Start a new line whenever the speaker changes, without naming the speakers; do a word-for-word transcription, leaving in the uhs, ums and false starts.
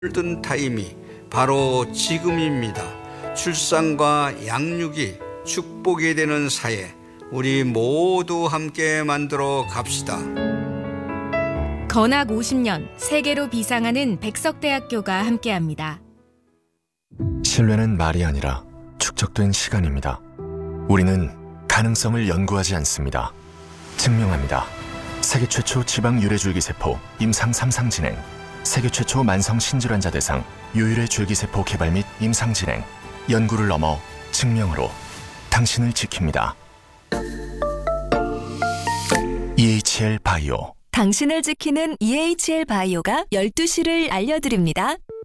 골든타임이 바로 지금입니다. 출산과 양육이 축복이 되는 사회, 우리 모두 함께 만들어 갑시다.
건학 오십 년 세계로 비상하는 백석대학교가 함께합니다.
신뢰는 말이 아니라 축적된 시간입니다. 우리는 가능성을 연구하지 않습니다. 증명합니다. 세계 최초 지방 유래줄기세포 임상 삼 상 진행, 세계 최초 만성 신질환자 대상 유일의 줄기세포 개발 및 임상 진행, 연구를 넘어 증명으로 당신을 지킵니다. 이에이치엘 바이오.
당신을 지키는 이에이치엘 바이오가 열두 시를 알려드립니다.